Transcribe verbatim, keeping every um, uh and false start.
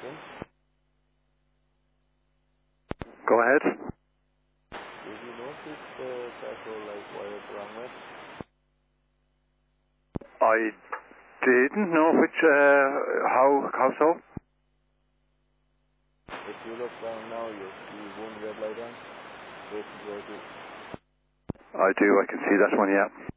question. Go ahead. Did you notice the petrol light wired wrong way? I didn't know which, uh, how, how so? If you look down now, you'll see one red light on. This is where it is. I do, I can see that one, yeah.